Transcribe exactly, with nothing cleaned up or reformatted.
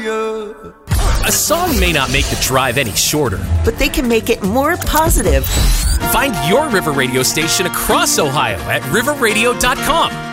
Radio. A song may not make the drive any shorter, but they can make it more positive. Find your River Radio station across Ohio at river radio dot com.